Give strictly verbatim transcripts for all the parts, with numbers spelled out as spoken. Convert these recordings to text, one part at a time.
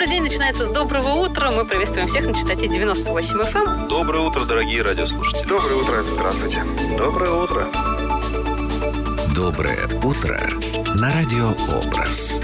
Добрый день начинается с доброго утра. Мы приветствуем всех на частоте девяносто восемь эф эм. Доброе утро, дорогие радиослушатели. Доброе утро, здравствуйте. Доброе утро. Доброе утро на Радио Образ.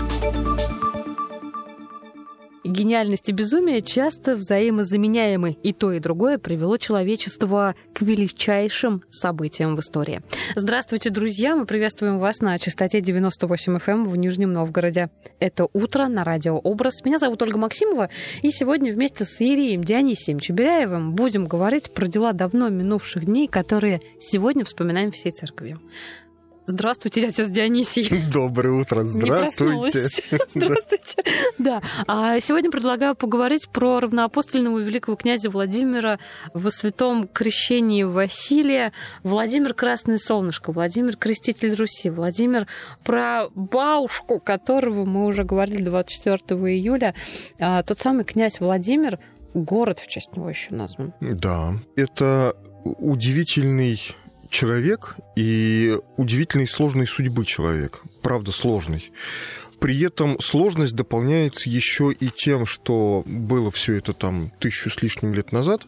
Гениальность и безумие часто взаимозаменяемы, и то, и другое привело человечество к величайшим событиям в истории. Здравствуйте, друзья! Мы приветствуем вас на частоте девяносто восемь эф эм в Нижнем Новгороде. Это «Утро» на Радио Образ. Меня зовут Ольга Максимова, и сегодня вместе с иереем Дионисием Чебиряевым будем говорить про дела давно минувших дней, которые сегодня вспоминаем всей церковью. Здравствуйте, отец Дионисий. Доброе утро, здравствуйте. Здравствуйте. Да. А сегодня предлагаю поговорить про равноапостольного великого князя Владимира во святом крещении Василия. Владимир Красное Солнышко, Владимир Креститель Руси, Владимир про бабушку, которого мы уже говорили двадцать четвёртого июля. А, тот самый князь Владимир, город в честь него еще назван. Да, это удивительный человек и удивительной сложной судьбы человек. Правда, сложный. При этом сложность дополняется еще и тем, что было все это там тысячу с лишним лет назад,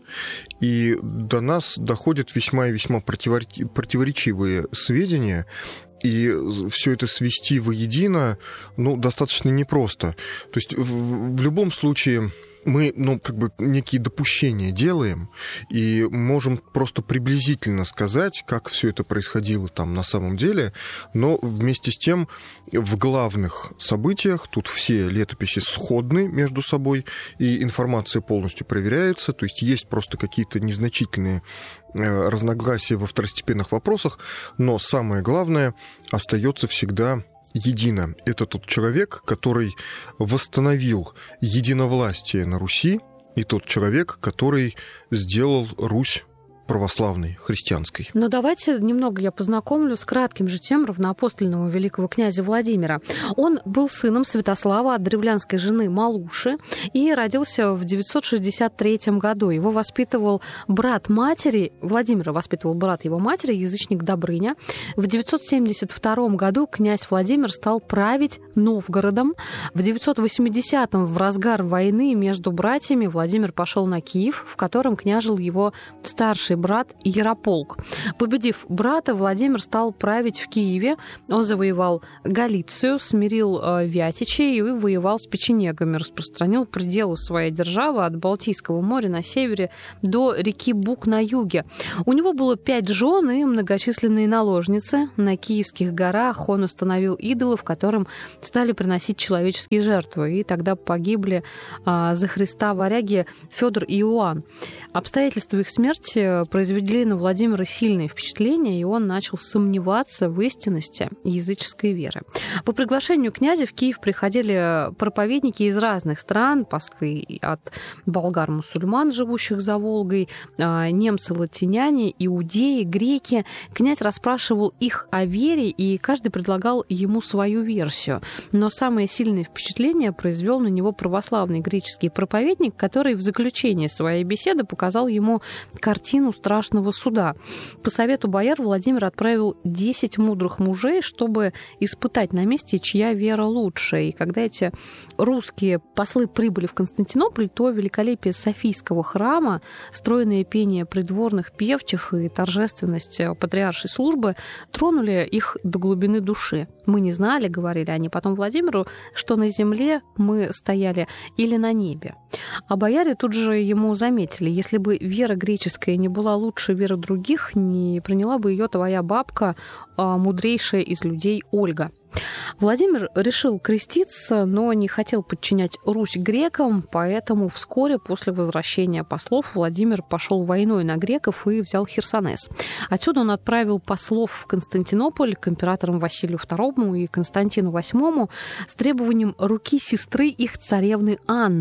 и до нас доходят весьма и весьма противоречивые сведения, и все это свести воедино, ну, достаточно непросто. То есть в, в любом случае мы, ну, как бы некие допущения делаем и можем просто приблизительно сказать, как все это происходило там на самом деле, но вместе с тем в главных событиях тут все летописи сходны между собой, и информация полностью проверяется, то есть есть просто какие-то незначительные разногласия во второстепенных вопросах, но самое главное остается всегда едино. Это тот человек, который восстановил единовластие на Руси, и тот человек, который сделал Русь православной, христианской. Но давайте немного я познакомлю с кратким житием равноапостольного великого князя Владимира. Он был сыном Святослава от древлянской жены Малуши и родился в девятьсот шестьдесят третьем году. Его воспитывал брат матери, Владимира воспитывал брат его матери, язычник Добрыня. В девятьсот семьдесят втором году князь Владимир стал править Новгородом. В девятьсот восьмидесятом, в разгар войны между братьями, Владимир пошел на Киев, в котором княжил его старший брат Ярополк. Победив брата, Владимир стал править в Киеве. Он завоевал Галицию, смирил вятичей и воевал с печенегами, распространил пределы своей державы от Балтийского моря на севере до реки Буг на юге. У него было пять жен и многочисленные наложницы. На Киевских горах он установил идолов, которым стали приносить человеческие жертвы, и тогда погибли а, за Христа варяги Федор и Иоанн. Обстоятельства их смерти произвели на Владимира сильное впечатление, и он начал сомневаться в истинности языческой веры. По приглашению князя в Киев приходили проповедники из разных стран, послы от болгар-мусульман, живущих за Волгой, немцы-латиняне, иудеи, греки. Князь расспрашивал их о вере, и каждый предлагал ему свою версию. Но самое сильное впечатление произвел на него православный греческий проповедник, который в заключении своей беседы показал ему картину страшного суда. По совету бояр Владимир отправил десять мудрых мужей, чтобы испытать на месте, чья вера лучше. И когда эти русские послы прибыли в Константинополь, то великолепие Софийского храма, стройное пение придворных певчих и торжественность патриаршей службы тронули их до глубины души. «Мы не знали, — говорили они потом Владимиру, — что на земле мы стояли или на небе». А бояре тут же ему заметили: если бы вера греческая не была лучше веры других, не приняла бы ее твоя бабка, мудрейшая из людей Ольга. Владимир решил креститься, но не хотел подчинять Русь грекам, поэтому вскоре после возвращения послов Владимир пошел войной на греков и взял Херсонес. Отсюда он отправил послов в Константинополь к императорам Василию второму и Константину восьмому с требованием руки сестры их царевны Анны,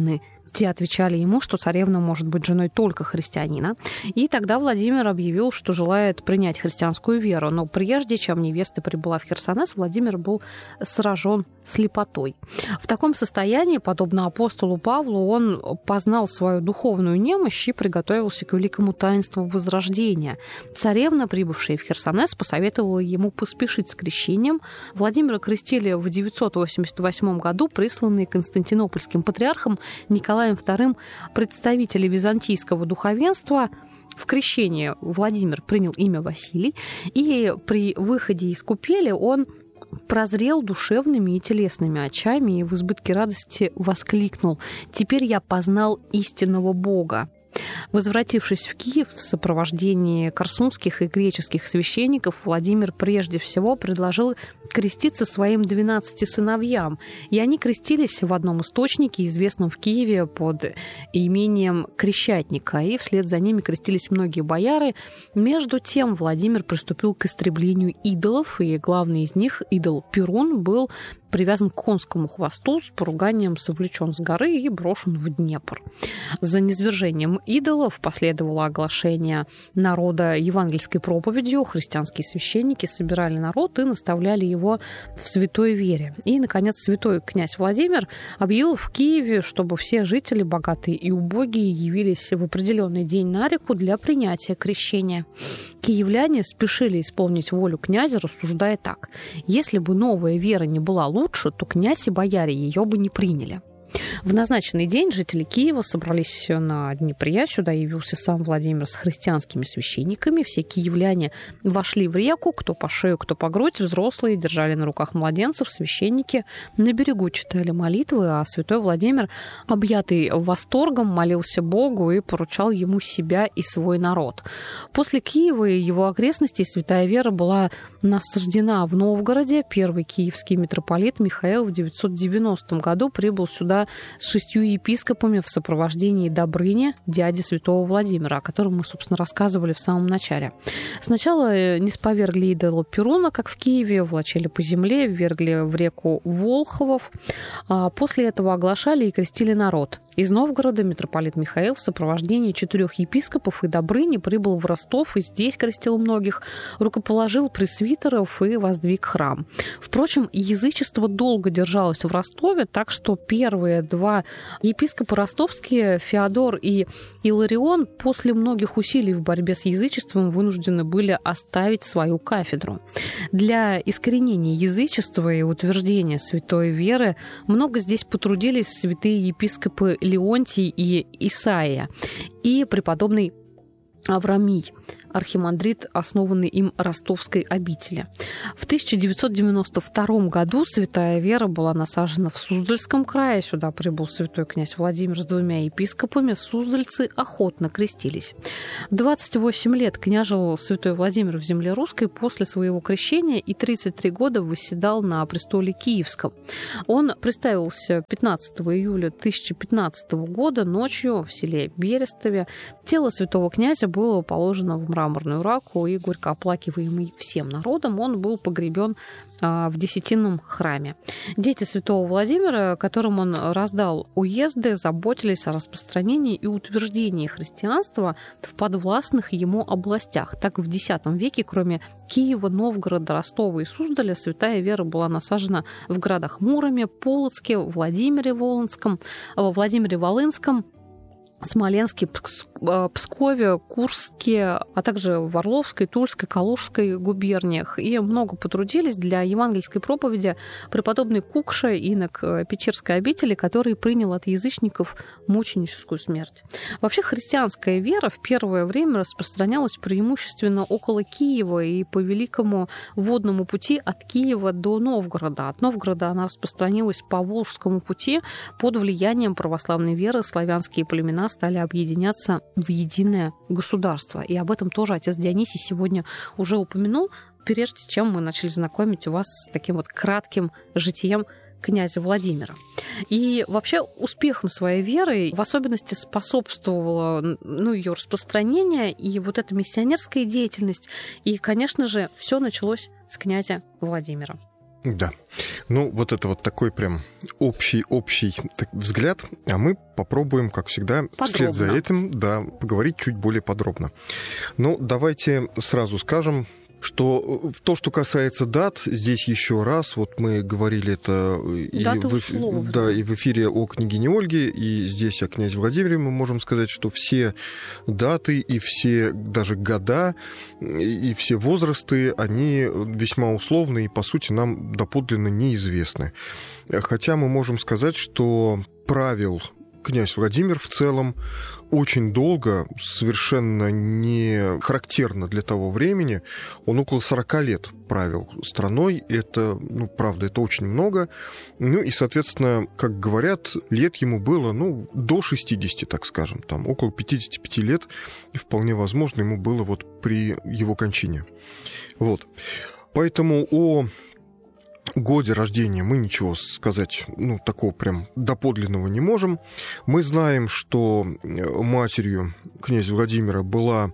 Те отвечали ему, что царевна может быть женой только христианина. И тогда Владимир объявил, что желает принять христианскую веру. Но прежде чем невеста прибыла в Херсонес, Владимир был сражен слепотой. В таком состоянии, подобно апостолу Павлу, он познал свою духовную немощь и приготовился к великому таинству возрождения. Царевна, прибывшая в Херсонес, посоветовала ему поспешить с крещением. Владимира крестили в девятьсот восемьдесят восьмом году, присланные Константинопольским патриархом Николаем вторым представители византийского духовенства. В крещении Владимир принял имя Василий, и при выходе из купели он прозрел душевными и телесными очами и в избытке радости воскликнул: «Теперь я познал истинного Бога». Возвратившись в Киев в сопровождении корсунских и греческих священников, Владимир прежде всего предложил креститься своим двенадцати сыновьям. И они крестились в одном источнике, известном в Киеве под имением Крещатника. И вслед за ними крестились многие бояры. Между тем Владимир приступил к истреблению идолов, и главный из них, идол Перун, был привязан к конскому хвосту, с поруганием совлечен с горы и брошен в Днепр. За низвержением идолов последовало оглашение народа евангельской проповедью. Христианские священники собирали народ и наставляли его в святой вере. И, наконец, святой князь Владимир объявил в Киеве, чтобы все жители, богатые и убогие, явились в определенный день на реку для принятия крещения. Киевляне спешили исполнить волю князя, рассуждая так: если бы новая вера не была лучше, то князь и бояре ее бы не приняли. В назначенный день жители Киева собрались на Днепре. Сюда явился сам Владимир с христианскими священниками. Все киевляне вошли в реку, кто по шею, кто по грудь. Взрослые держали на руках младенцев, священники на берегу читали молитвы, а святой Владимир, объятый восторгом, молился Богу и поручал ему себя и свой народ. После Киева и его окрестностей святая вера была насаждена в Новгороде. Первый киевский митрополит Михаил в девятьсот девяностом году прибыл сюда с шестью епископами в сопровождении Добрыни, дяди святого Владимира, о котором мы, собственно, рассказывали в самом начале. Сначала не спровергли идола Перуна, как в Киеве, влачили по земле, ввергли в реку Волховов. А после этого оглашали и крестили народ. Из Новгорода митрополит Михаил в сопровождении четырех епископов и Добрыни прибыл в Ростов и здесь крестил многих, рукоположил пресвитеров и воздвиг храм. Впрочем, язычество долго держалось в Ростове, так что первые два епископа ростовские, Феодор и Иларион, после многих усилий в борьбе с язычеством вынуждены были оставить свою кафедру. Для искоренения язычества и утверждения святой веры много здесь потрудились святые епископы Леонтий и Исаия и преподобный Аврамий, архимандрит, основанный им ростовской обители. В тысяча девятьсот девяносто втором году святая вера была насажена в Суздальском крае. Сюда прибыл святой князь Владимир с двумя епископами. Суздальцы охотно крестились. двадцать восемь лет княжил святой Владимир в земле русской после своего крещения и тридцать три года восседал на престоле Киевском. Он представился пятнадцатого июля тысяча пятнадцатого года ночью в селе Берестове. Тело святого князя было положено в мраморную раку, и горько оплакиваемый всем народом, он был погребен в Десятинном храме. Дети святого Владимира, которым он раздал уезды, заботились о распространении и утверждении христианства в подвластных ему областях. Так, в X веке, кроме Киева, Новгорода, Ростова и Суздаля, святая вера была насажена в городах Муроме, Полоцке, Владимире Волынском, Владимире Волынском, Смоленске, Пскове, Курске, а также в Орловской, Тульской, Калужской губерниях. И много потрудились для евангельской проповеди преподобный Кукша, инок Печерской обители, который принял от язычников мученическую смерть. Вообще христианская вера в первое время распространялась преимущественно около Киева и по великому водному пути от Киева до Новгорода. От Новгорода она распространилась по Волжскому пути. Под влиянием православной веры славянские племена стали объединяться в единое государство. И об этом тоже отец Дионисий сегодня уже упомянул, прежде чем мы начали знакомить вас с таким вот кратким житием князя Владимира. И вообще успехом своей веры в особенности способствовало ну, ее распространение и вот эта миссионерская деятельность. И, конечно же, все началось с князя Владимира. Да. Ну, вот это вот такой прям общий-общий взгляд, а мы попробуем, как всегда, подробно. Вслед за этим, да, поговорить чуть более подробно. Ну, давайте сразу скажем, что то, что касается дат, здесь еще раз, вот мы говорили это и в, да, и в эфире о княгине Ольге, и здесь о князе Владимире мы можем сказать, что все даты и все даже года, и все возрасты, они весьма условны и, по сути, нам доподлинно неизвестны. Хотя мы можем сказать, что правил князь Владимир в целом очень долго, совершенно не характерно для того времени, он около сорока лет правил страной. Это, ну, правда, это очень много. Ну и, соответственно, как говорят, лет ему было, ну, до шестидесяти, так скажем, там, около пятидесяти пяти лет, и вполне возможно, ему было вот при его кончине. Вот. Поэтому о годе рождения мы ничего сказать, ну, такого прям доподлинного не можем. Мы знаем, что матерью князя Владимира была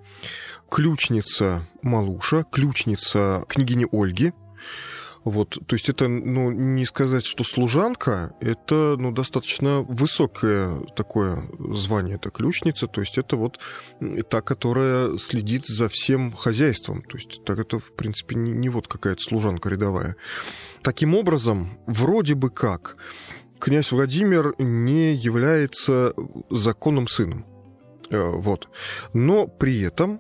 ключница Малуша, ключница княгини Ольги. Вот, то есть это, ну, не сказать, что служанка, это, ну, достаточно высокое такое звание, это ключница, то есть это вот та, которая следит за всем хозяйством, то есть так это, в принципе, не, не вот какая-то служанка рядовая. Таким образом, вроде бы как, князь Владимир не является законным сыном, вот, но при этом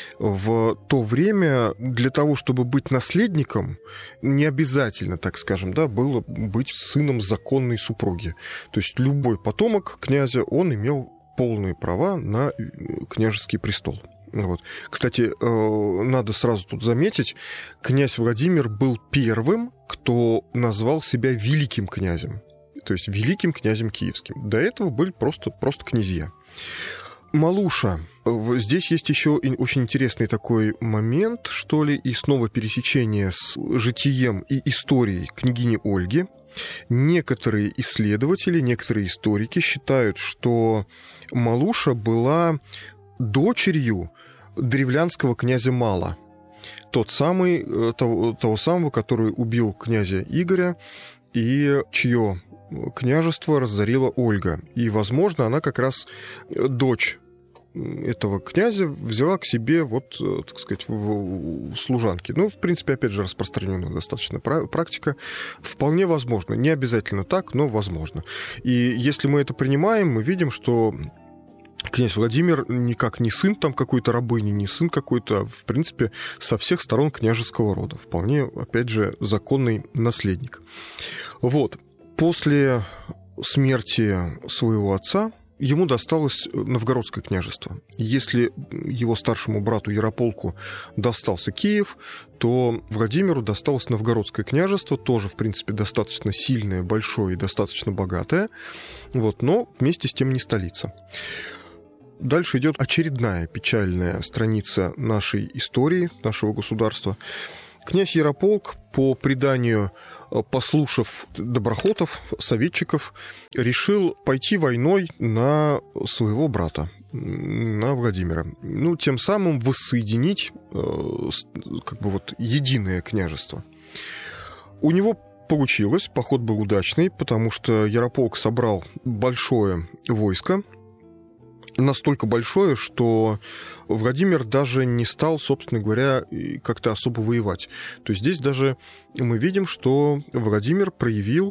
в то время для того, чтобы быть наследником, не обязательно, так скажем, да, было быть сыном законной супруги. То есть любой потомок князя, он имел полные права на княжеский престол. Вот. Кстати, надо сразу тут заметить, князь Владимир был первым, кто назвал себя великим князем. То есть великим князем киевским. До этого были просто, просто князья. Малуша. Здесь есть еще очень интересный такой момент, что ли, и снова пересечение с житием и историей княгини Ольги. Некоторые исследователи, некоторые историки считают, что Малуша была дочерью древлянского князя Мала. Тот самый, того, того самого, который убил князя Игоря и чье княжество разорила Ольга. И, возможно, она как раз дочь этого князя взяла к себе, вот, так сказать, в, в служанки. Ну, в принципе, опять же, распространенная достаточно практика. Вполне возможно. Не обязательно так, но возможно. И если мы это принимаем, мы видим, что князь Владимир никак не сын там какой-то рабыни, не сын какой-то, в принципе, со всех сторон княжеского рода. Вполне, опять же, законный наследник. Вот. После смерти своего отца ему досталось Новгородское княжество. Если его старшему брату Ярополку достался Киев, то Владимиру досталось Новгородское княжество, тоже, в принципе, достаточно сильное, большое и достаточно богатое, вот, но вместе с тем не столица. Дальше идет очередная печальная страница нашей истории, нашего государства. Князь Ярополк, по преданию, послушав доброхотов, советчиков, решил пойти войной на своего брата, на Владимира. Ну, тем самым воссоединить как бы вот единое княжество. У него получилось, поход был удачный, потому что Ярополк собрал большое войско, настолько большое, что Владимир даже не стал, собственно говоря, как-то особо воевать. То есть здесь даже мы видим, что Владимир проявил,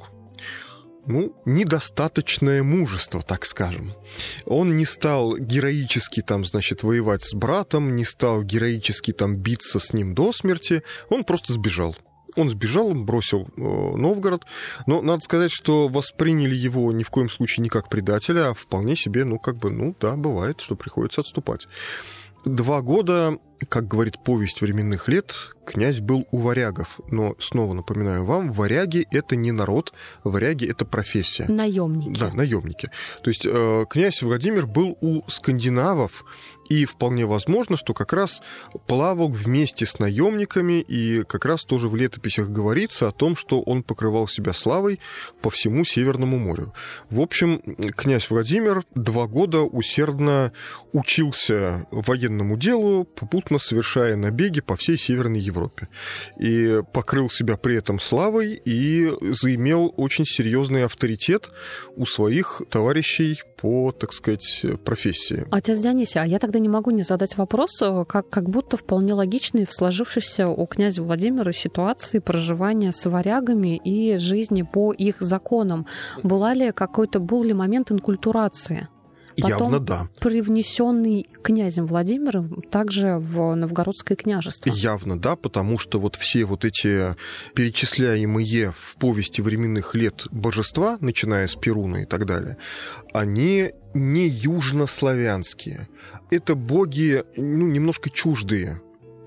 ну, недостаточное мужество, так скажем. Он не стал героически там, значит, воевать с братом, не стал героически там биться с ним до смерти, он просто сбежал. Он сбежал, он бросил э, Новгород, но надо сказать, что восприняли его ни в коем случае не как предателя, а вполне себе, ну, как бы, ну, да, бывает, что приходится отступать. Два года, как говорит повесть временных лет, князь был у варягов. Но, снова напоминаю вам, варяги — это не народ, варяги — это профессия. Наемники. Да, наемники. То есть э, князь Владимир был у скандинавов, и вполне возможно, что как раз плавал вместе с наемниками, и как раз тоже в летописях говорится о том, что он покрывал себя славой по всему Северному морю. В общем, князь Владимир два года усердно учился военному делу, попутно успешно совершая набеги по всей Северной Европе. И покрыл себя при этом славой и заимел очень серьезный авторитет у своих товарищей по, так сказать, профессии. Отец Дионисий, а я тогда не могу не задать вопрос, как, как будто вполне логичный в сложившейся у князя Владимира ситуации проживания с варягами и жизни по их законам. Была ли какой-то, был ли момент инкультурации? Потом Явно да. привнесенный князем Владимиром также в Новгородское княжество. Явно да, потому что вот все вот эти перечисляемые в повести временных лет божества, начиная с Перуна и так далее, они не южнославянские. Это боги, ну, немножко чуждые.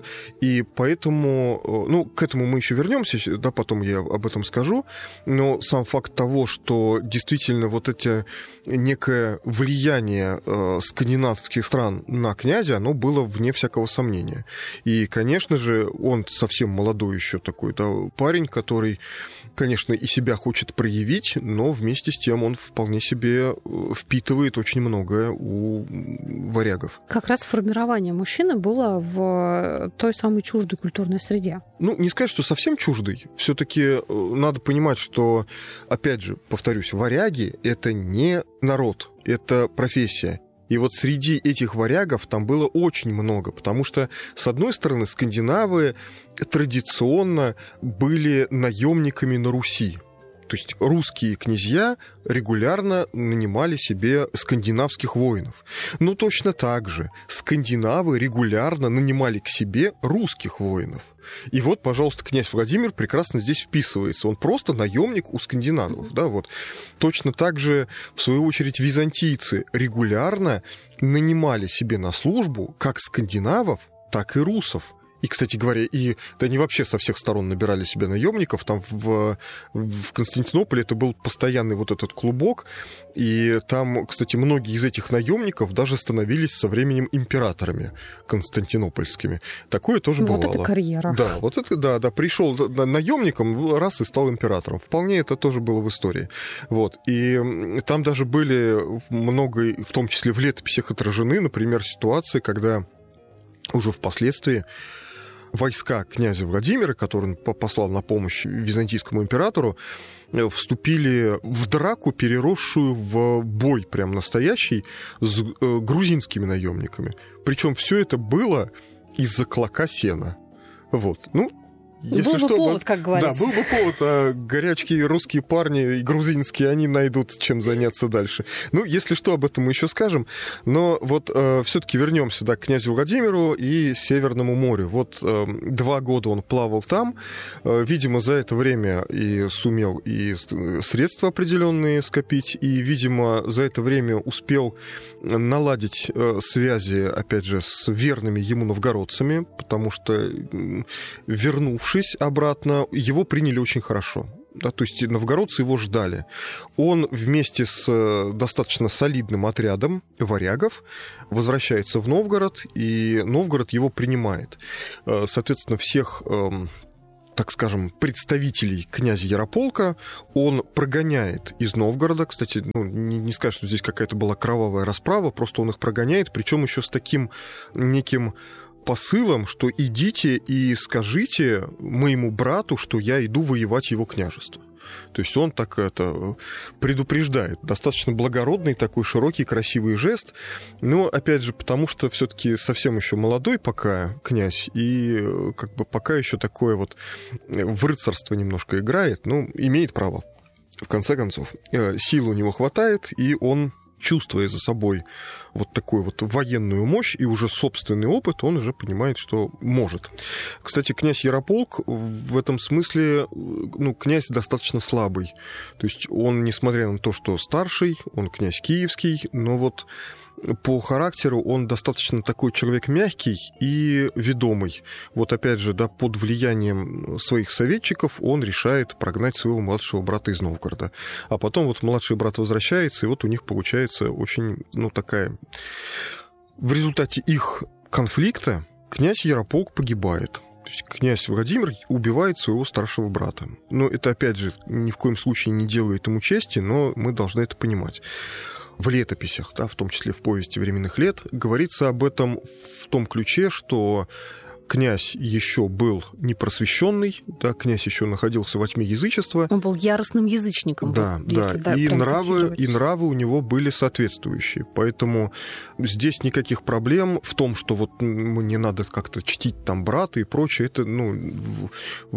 И поэтому, ну, к этому мы еще вернемся, да, потом я об этом скажу, но сам факт того, что действительно вот это некое влияние э, скандинавских стран на князя, оно было вне всякого сомнения. И, конечно же, он совсем молодой еще такой, да, парень, который, конечно, и себя хочет проявить, но вместе с тем он вполне себе впитывает очень многое у варягов. Как раз формирование мужчины было в той самой чуждой культурной среде. Ну, не сказать, что совсем чуждой. Все-таки надо понимать, что, опять же, повторюсь, варяги — это не народ, это профессия. И вот среди этих варягов там было очень много, потому что, с одной стороны, скандинавы традиционно были наемниками на Руси. То есть русские князья регулярно нанимали себе скандинавских воинов. Но точно так же скандинавы регулярно нанимали к себе русских воинов. И вот, пожалуйста, князь Владимир прекрасно здесь вписывается. Он просто наемник у скандинавов. Да, вот. Точно так же, в свою очередь, византийцы регулярно нанимали себе на службу как скандинавов, так и русов. И, кстати говоря, и да, они вообще со всех сторон набирали себе наемников. Там в, в Константинополе это был постоянный вот этот клубок. И там, кстати, многие из этих наемников даже становились со временем императорами константинопольскими. Такое тоже вот бывало. Вот это карьера. Да, вот это, да, да. Пришел наемником, раз и стал императором. Вполне это тоже было в истории. Вот. И там даже были много, в том числе в летописях отражены, например, ситуации, когда уже впоследствии войска князя Владимира, который он послал на помощь византийскому императору, вступили в драку, переросшую в бой прям настоящий с грузинскими наемниками. Причем все это было из-за клока сена. Вот. Ну, если был бы что, повод, как говорится. Да, был бы повод, а горячие русские парни и грузинские, они найдут чем заняться дальше. Ну, если что, об этом мы еще скажем. Но вот э, все-таки вернемся, да, к князю Владимиру и Северному морю. Вот э, два года он плавал там. Э, видимо, за это время и сумел и средства определенные скопить, и, видимо, за это время успел наладить э, связи, опять же, с верными ему новгородцами, потому что, э, вернувшись обратно, его приняли очень хорошо. Да, то есть новгородцы его ждали. Он вместе с достаточно солидным отрядом варягов возвращается в Новгород, и Новгород его принимает. Соответственно, всех, так скажем, представителей князя Ярополка он прогоняет из Новгорода. Кстати, ну, не, не сказать, что здесь какая-то была кровавая расправа, просто он их прогоняет, причем еще с таким неким посылом, что идите и скажите моему брату, что я иду воевать его княжество. То есть он так это предупреждает. Достаточно благородный такой широкий, красивый жест. Но, опять же, потому что все-таки совсем еще молодой пока князь, и как бы пока еще такое вот в рыцарство немножко играет, ну, имеет право. В конце концов, сил у него хватает, и он, чувствуя за собой вот такую вот военную мощь и уже собственный опыт, он уже понимает, что может. Кстати, князь Ярополк в этом смысле, ну, князь достаточно слабый. То есть он, несмотря на то, что старший, он князь киевский, но вот по характеру он достаточно такой человек мягкий и ведомый. Вот опять же, да, под влиянием своих советчиков он решает прогнать своего младшего брата из Новгорода. А потом вот младший брат возвращается, и вот у них получается очень, ну, такая... В результате их конфликта князь Ярополк погибает. То есть князь Владимир убивает своего старшего брата. Но это, опять же, ни в коем случае не делает ему чести, но мы должны это понимать. в летописях, да, в том числе в повести временных лет, говорится об этом в том ключе, что князь еще был непросвещенный, да, князь еще находился во тьме язычества. Он был яростным язычником. Да, был, да, да, и нравы, и нравы у него были соответствующие. Поэтому здесь никаких проблем в том, что вот не надо как-то чтить там брата и прочее. Это, ну, в,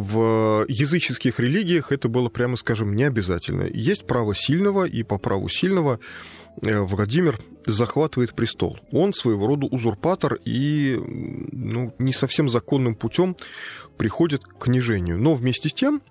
в языческих религиях это было, прямо скажем, не обязательно. Есть право сильного, и по праву сильного Владимир захватывает престол. Он своего рода узурпатор и, ну, не совсем законным путем приходит к княжению. Но вместе с тем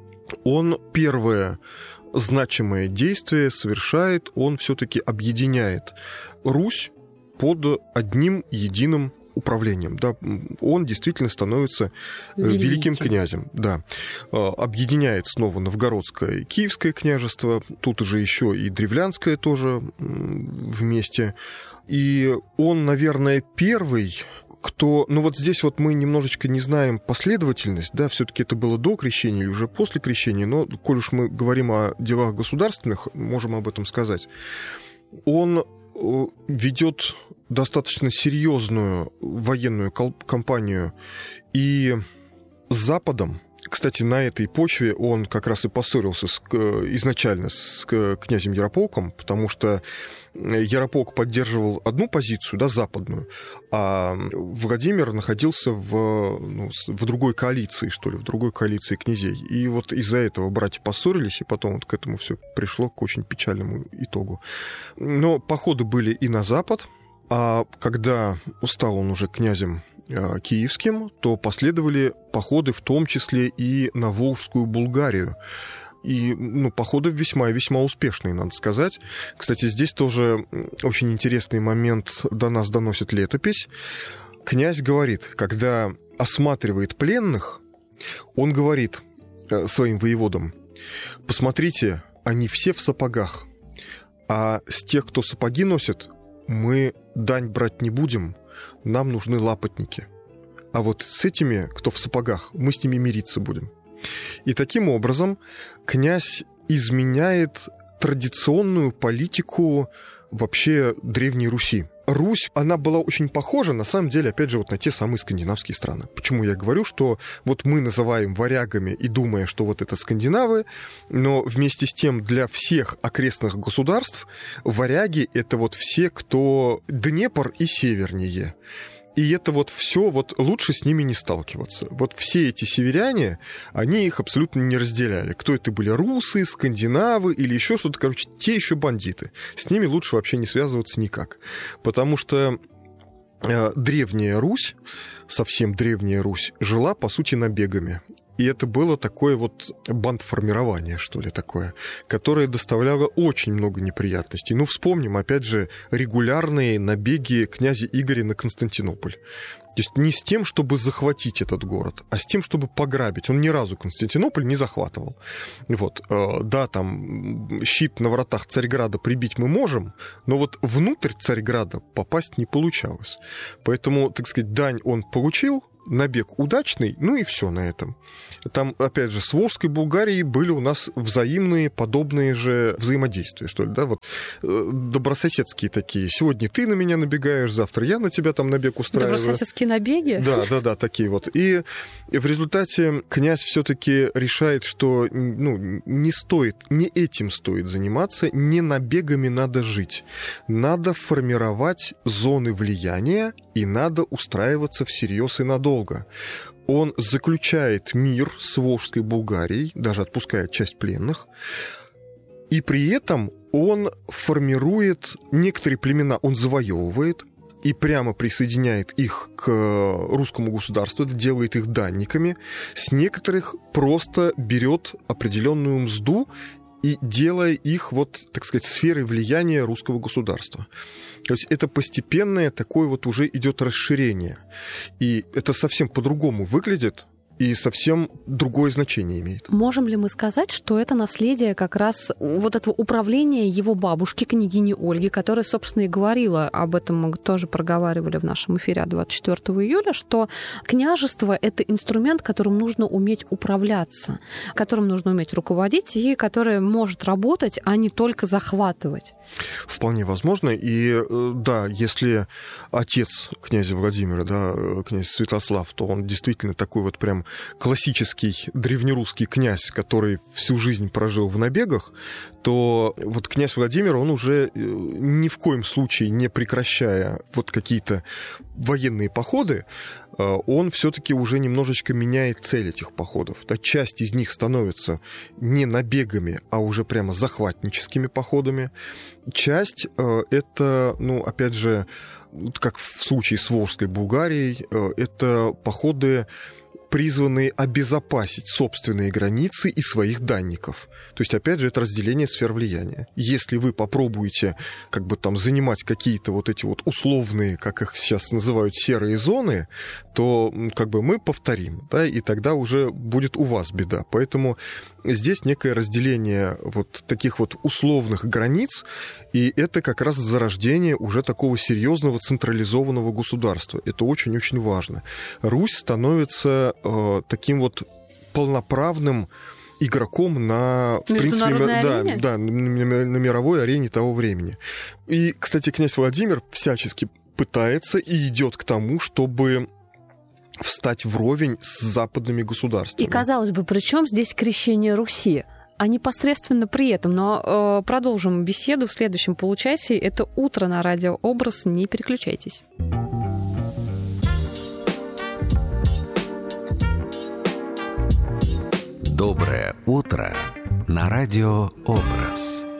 он первое значимое действие совершает, он все-таки объединяет Русь под одним единым управлением. Да, он действительно становится Великий. великим князем. Да. Объединяет снова Новгородское и Киевское княжество, тут уже еще и Древлянское тоже вместе. И он, наверное, первый, кто... Ну вот здесь вот мы немножечко не знаем последовательность, да, все-таки это было до крещения или уже после крещения, но, коль уж мы говорим о делах государственных, можем об этом сказать. Он ведет достаточно серьезную военную кампанию и с Западом. Кстати, на этой почве он как раз и поссорился с, изначально с князем Ярополком, потому что Ярополк поддерживал одну позицию, да, западную, а Владимир находился в, ну, в другой коалиции, что ли, в другой коалиции князей. И вот из-за этого братья поссорились, и потом вот к этому все пришло к очень печальному итогу. Но походы были и на запад, а когда стал он уже князем киевским, то последовали походы в том числе и на Волжскую Булгарию. И, ну, походы весьма и весьма успешные, надо сказать. Кстати, здесь тоже очень интересный момент до нас доносит летопись. Князь говорит, когда осматривает пленных, он говорит своим воеводам: посмотрите, они все в сапогах, а с тех, кто сапоги носит, мы дань брать не будем, нам нужны лапотники. А вот с этими, кто в сапогах, мы с ними мириться будем. И таким образом князь изменяет традиционную политику вообще Древней Руси. Русь, она была очень похожа, на самом деле, опять же, вот на те самые скандинавские страны. Почему я говорю, что вот мы называем варягами и думая, что вот это скандинавы, но вместе с тем для всех окрестных государств варяги — это вот все, кто Днепр и севернее. И это вот все, вот лучше с ними не сталкиваться. Вот все эти северяне, они их абсолютно не разделяли. Кто это были, русы, скандинавы или еще что-то, короче, те еще бандиты. С ними лучше вообще не связываться никак. Потому что э, древняя Русь, совсем древняя Русь, жила, по сути, набегами. И это было такое вот бандформирование, что ли, такое, которое доставляло очень много неприятностей. Ну, вспомним, опять же, регулярные набеги князя Игоря на Константинополь. То есть не с тем, чтобы захватить этот город, а с тем, чтобы пограбить. Он ни разу Константинополь не захватывал. Вот, да, там щит на вратах Царьграда прибить мы можем, но вот внутрь Царьграда попасть не получалось. Поэтому, так сказать, дань он получил, набег удачный, ну и все на этом. Там, опять же, с Волжской Булгарией были у нас взаимные, подобные же взаимодействия, что ли, да, вот добрососедские такие. Сегодня ты на меня набегаешь, завтра я на тебя там набег устраиваю. Добрососедские набеги? Да, да, да, такие вот. И в результате князь все-таки решает, что, ну, не стоит, не этим стоит заниматься, не набегами надо жить. Надо формировать зоны влияния, и надо устраиваться всерьез и надолго. Он заключает мир с Волжской Булгарией, даже отпускает часть пленных, и при этом он формирует некоторые племена, он завоевывает и прямо присоединяет их к русскому государству, делает их данниками, с некоторых просто берет определенную мзду и делая их, вот, так сказать, сферой влияния русского государства. То есть это постепенное такое вот уже идет расширение. И это совсем по-другому выглядит, и совсем другое значение имеет. Можем ли мы сказать, что это наследие как раз вот этого управления его бабушки, княгини Ольги, которая, собственно, и говорила об этом, мы тоже проговаривали в нашем эфире двадцать четвёртого июля, что княжество — это инструмент, которым нужно уметь управляться, которым нужно уметь руководить и который может работать, а не только захватывать. Вполне возможно. И да, если отец князя Владимира, да, князь Святослав, то он действительно такой вот прям классический древнерусский князь, который всю жизнь прожил в набегах, то вот князь Владимир, он уже ни в коем случае не прекращая вот какие-то военные походы, он все-таки уже немножечко меняет цель этих походов. Да, часть из них становится не набегами, а уже прямо захватническими походами. Часть — это, ну, опять же, как в случае с Волжской Булгарией, это походы, призванные обезопасить собственные границы и своих данников. То есть, опять же, это разделение сфер влияния. Если вы попробуете как бы там занимать какие-то вот эти вот условные, как их сейчас называют, серые зоны, то как бы мы повторим, да, и тогда уже будет у вас беда. Поэтому здесь некое разделение вот таких вот условных границ, и это как раз зарождение уже такого серьезного централизованного государства. Это очень-очень важно. Русь становится э, таким вот полноправным игроком на, в принципе, да, да, на мировой арене того времени. И, кстати, князь Владимир всячески пытается и идет к тому, чтобы встать вровень с западными государствами. И, казалось бы, при чем здесь крещение Руси? А непосредственно при этом. Но э, продолжим беседу в следующем получасе. Это «Утро» на радио «Образ». Не переключайтесь. Доброе утро на радио «Образ».